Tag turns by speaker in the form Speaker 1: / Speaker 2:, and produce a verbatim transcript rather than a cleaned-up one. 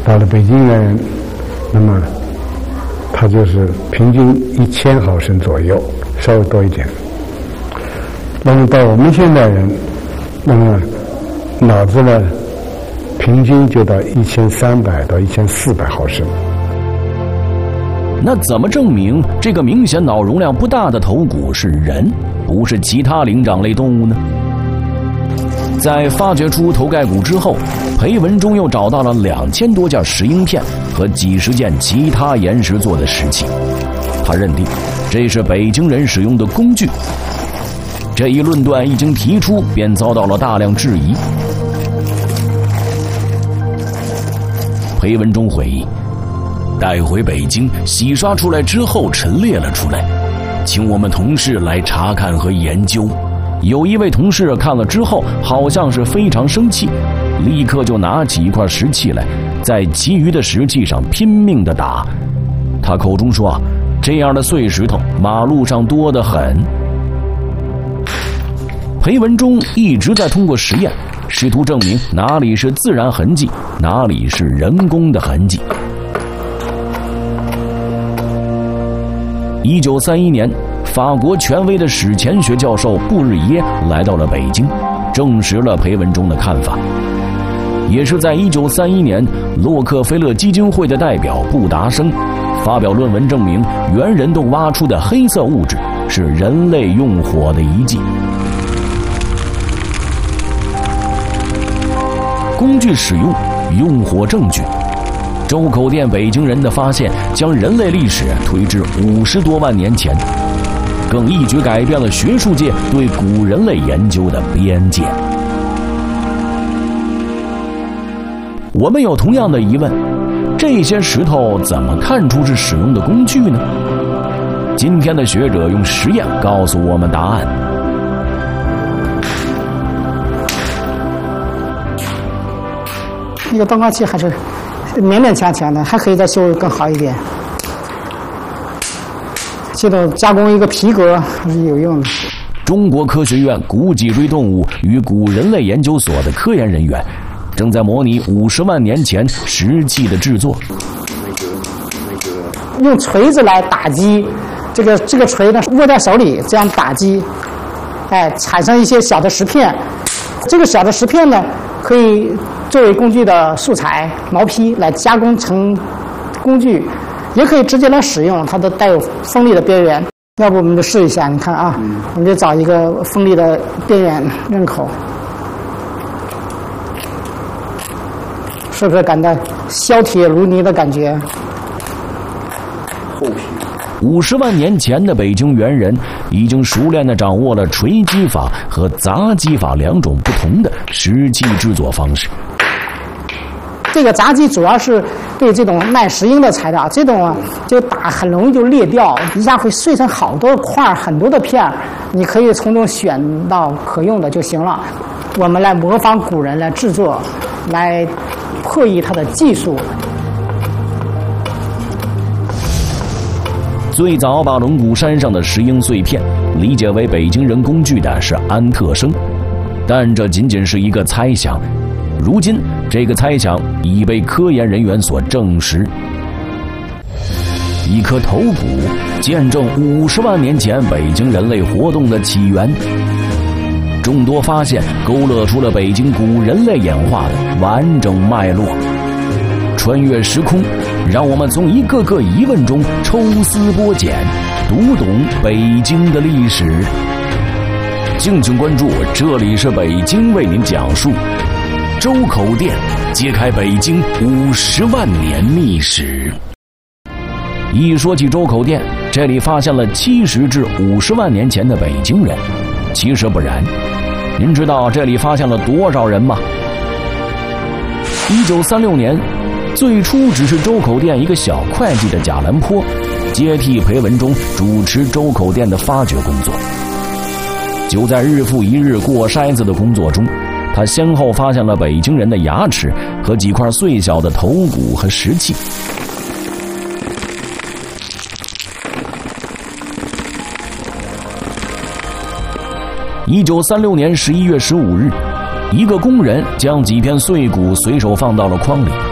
Speaker 1: 到了北京的人，那么它就是平均一千毫升左右，稍微多一点。那么到我们现代人，那么脑子呢，平均就到一千三百到一千四百毫升。
Speaker 2: 那怎么证明这个明显脑容量不大的头骨是人，不是其他灵长类动物呢？在发掘出头盖骨之后，裴文中又找到了两千多件石英片和几十件其他岩石做的石器。他认定这是北京人使用的工具。这一论断一经提出，便遭到了大量质疑。裴文中回忆，带回北京洗刷出来之后陈列了出来，请我们同事来查看和研究。有一位同事看了之后好像是非常生气，立刻就拿起一块石器来，在其余的石器上拼命地打。他口中说啊，这样的碎石头马路上多得很。裴文中一直在通过实验试图证明哪里是自然痕迹，哪里是人工的痕迹。一九三一年，法国权威的史前学教授布日耶来到了北京，证实了裴文中的看法。也是在一九三一年，洛克菲勒基金会的代表布达生发表论文证明，猿人洞挖出的黑色物质是人类用火的遗迹。工具使用，用火证据。周口店北京人的发现将人类历史推至五十多万年前，更一举改变了学术界对古人类研究的边界。我们有同样的疑问，这些石头怎么看出是使用的工具呢？今天的学者用实验告诉我们答案。
Speaker 3: 那个端光器还是勉勉强强的，还可以再修更好一点。这种加工一个皮革还是有用的。
Speaker 2: 中国科学院古脊椎动物与古人类研究所的科研人员正在模拟五十万年前石器的制作。
Speaker 3: 用锤子来打击，这个这个锤呢握在手里，这样打击，哎，产生一些小的石片。这个小的石片呢，可以作为工具的素材毛坯来加工成工具，也可以直接来使用，它都带有锋利的边缘。要不我们就试一下，你看啊，嗯、我们就找一个锋利的边缘刃口，是不是感到削铁如泥的感觉？
Speaker 2: 厚皮。五十万年前的北京猿人已经熟练地掌握了锤击法和砸击法两种不同的石器制作方式。
Speaker 3: 这个砸击主要是对这种耐石英的材料，这种啊就打很容易就裂掉，一下会碎成好多块很多的片儿，你可以从中选到可用的就行了。我们来模仿古人来制作，来破译它的技术。
Speaker 2: 最早把龙骨山上的石英碎片理解为北京人工具的是安特生，但这仅仅是一个猜想。如今这个猜想已被科研人员所证实。一颗头骨见证五十万年前北京人类活动的起源，众多发现勾勒出了北京古人类演化的完整脉络。穿越时空，让我们从一个个疑问中抽丝剥茧，读懂北京的历史。敬请关注，这里是北京为您讲述周口店，揭开北京五十万年历史。一说起周口店，这里发现了七十至五十万年前的北京人。其实不然，您知道这里发现了多少人吗？一九三六年，最初只是周口店一个小会计的贾兰坡接替裴文中主持周口店的发掘工作。就在日复一日过筛子的工作中，他先后发现了北京人的牙齿和几块碎小的头骨和石器。一九三六年十一月十五日，一个工人将几片碎骨随手放到了筐里，